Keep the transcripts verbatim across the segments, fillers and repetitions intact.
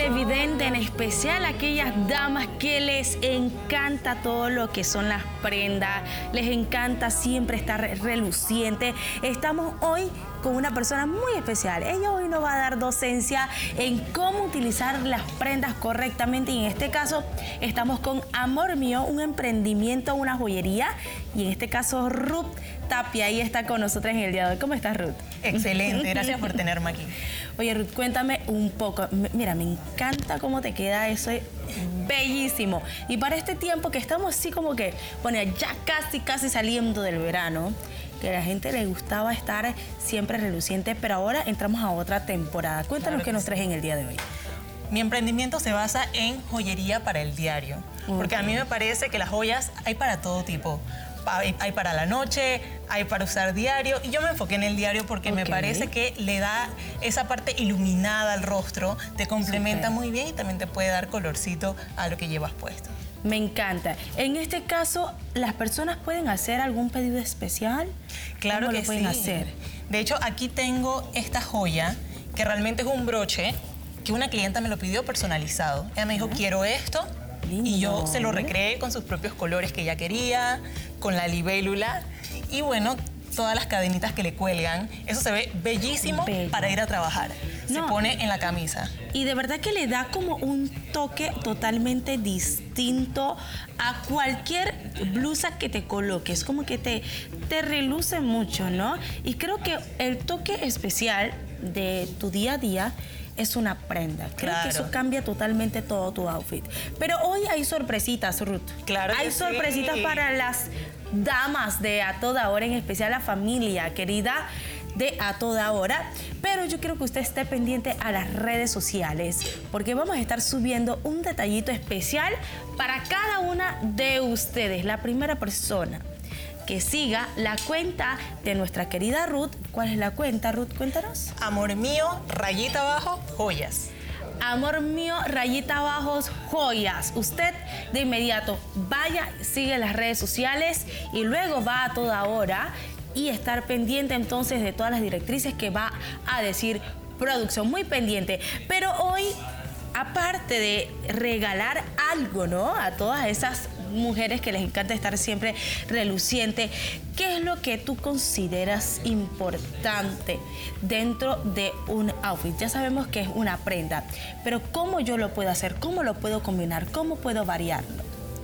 televidente, en especial aquellas damas que les encanta todo lo que son las prendas, les encanta siempre estar reluciente. Estamos hoy con una persona muy especial. Ella hoy nos va a dar docencia en cómo utilizar las prendas correctamente, y en este caso estamos con Amor Mío, un emprendimiento, una joyería, y en este caso Ruth Tapia, ahí está con nosotros en el día de hoy. ¿Cómo estás, Ruth? Excelente, gracias por tenerme aquí. Oye, Ruth, cuéntame un poco. Mira, me encanta cómo te queda eso, es bellísimo. Y para este tiempo que estamos así como que, bueno, ya casi, casi saliendo del verano, que a la gente le gustaba estar siempre reluciente, pero ahora entramos a otra temporada. Cuéntanos Claro qué que nos sí. traes en el día de hoy. Mi emprendimiento se basa en joyería para el diario, porque a mí me parece que las joyas hay para todo tipo. Hay, hay para la noche, hay para usar diario, y yo me enfoqué en el diario porque Ok. me parece que le da esa parte iluminada al rostro, te complementa Súper. muy bien y también te puede dar colorcito a lo que llevas puesto. Me encanta. En este caso, ¿las personas pueden hacer algún pedido especial? Claro ¿Cómo que lo pueden sí. hacer? De hecho, aquí tengo esta joya, que realmente es un broche, que una clienta me lo pidió personalizado. Ella me dijo, quiero esto, Lindo. y yo se lo recreé con sus propios colores que ella quería, con la libélula, y bueno, todas las cadenitas que le cuelgan. Eso se ve bellísimo Bello. para ir a trabajar. Se No. pone en la camisa. Y de verdad que le da como un toque totalmente distinto a cualquier blusa que te coloques, como que te, te reluce mucho, ¿no? Y creo que el toque especial de tu día a día es una prenda. Creo Claro. que eso cambia totalmente todo tu outfit. Pero hoy hay sorpresitas, Ruth. Claro que Hay sí. sorpresitas para las damas de A Toda Hora, en especial la familia querida de A Toda Hora. Pero yo quiero que usted esté pendiente a las redes sociales, porque vamos a estar subiendo un detallito especial para cada una de ustedes. La primera persona que siga la cuenta de nuestra querida Ruth. ¿Cuál es la cuenta, Ruth? Cuéntanos. Amor Mío, rayita abajo, joyas. Amor Mío, rayita abajos, joyas. Usted de inmediato vaya, sigue las redes sociales y luego va A Toda Hora y estar pendiente entonces de todas las directrices que va a decir producción. Muy pendiente. Pero hoy, aparte de regalar algo, ¿no?, a todas esas mujeres que les encanta estar siempre reluciente, ¿qué es lo que tú consideras importante dentro de un outfit? Ya sabemos que es una prenda, pero ¿cómo yo lo puedo hacer? ¿Cómo lo puedo combinar? ¿Cómo puedo variarlo?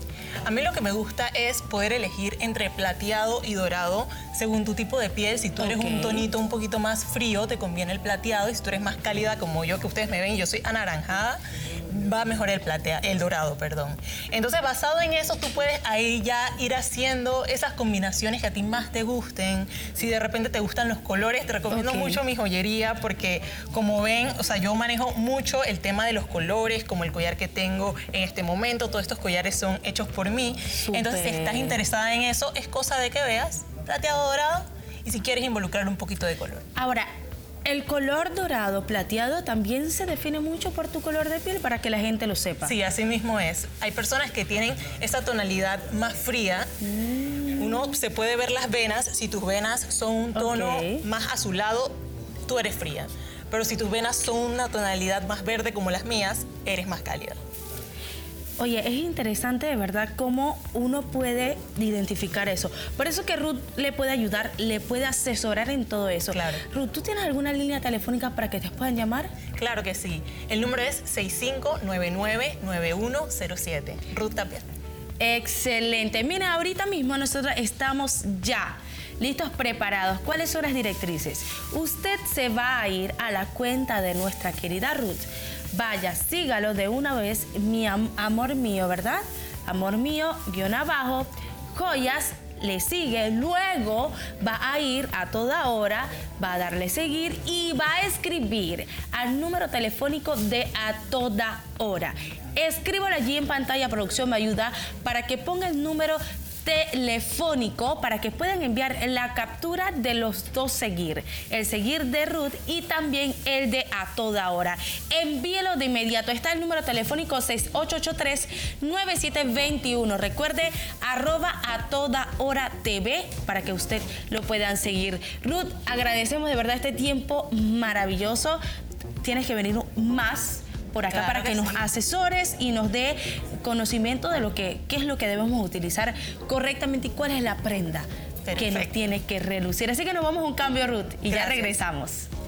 A mí lo que me gusta es poder elegir entre plateado y dorado según tu tipo de piel. Si tú eres Ok. un tonito un poquito más frío, te conviene el plateado. Y si tú eres más cálida como yo, que ustedes me ven, yo soy anaranjada, va mejor el platea, el dorado, perdón. Entonces, basado en eso, tú puedes ahí ya ir haciendo esas combinaciones que a ti más te gusten. Si de repente te gustan los colores, te recomiendo Ok. mucho mi joyería porque, como ven, o sea, yo manejo mucho el tema de los colores, como el collar que tengo en este momento. Todos estos collares son hechos por mí. Súper. Entonces, si estás interesada en eso, es cosa de que veas plateado dorado y si quieres involucrar un poquito de color. Ahora, el color dorado plateado también se define mucho por tu color de piel, para que la gente lo sepa. Sí, así mismo es. Hay personas que tienen esa tonalidad más fría. Mm. Uno se puede ver las venas. Si tus venas son un tono Ok. más azulado, tú eres fría. Pero si tus venas son una tonalidad más verde como las mías, eres más cálida. Oye, es interesante de verdad cómo uno puede identificar eso. Por eso que Ruth le puede ayudar, le puede asesorar en todo eso. Claro. Ruth, ¿tú tienes alguna línea telefónica para que te puedan llamar? Claro que sí. El número es seis cinco nueve nueve nueve uno cero siete. Ruth Tapia. Excelente. Mira, ahorita mismo nosotros estamos ya listos, preparados. ¿Cuáles son las directrices? Usted se va a ir a la cuenta de nuestra querida Ruth. Vaya, sígalo de una vez, mi am amor mío, ¿verdad? Amor mío, guión abajo, joyas, le sigue, luego va a ir A Toda Hora, va a darle seguir y va a escribir al número telefónico de A Toda Hora. Escríbalo allí en pantalla, producción me ayuda, para que ponga el número telefónico para que puedan enviar la captura de los dos seguir, el seguir de Ruth y también el de A Toda Hora. Envíelo de inmediato. Está el número telefónico seis ocho ocho tres nueve siete dos uno. Recuerde, arroba A Toda Hora T V para que usted lo puedan seguir. Ruth, agradecemos de verdad este tiempo maravilloso. Tienes que venir más, por acá Claro para que, que nos sí. asesores y nos dé conocimiento de lo que qué es lo que debemos utilizar correctamente y cuál es la prenda que nos Perfecto. tiene que relucir. Así que nos vamos a un cambio, Ruth, y ya Gracias. regresamos.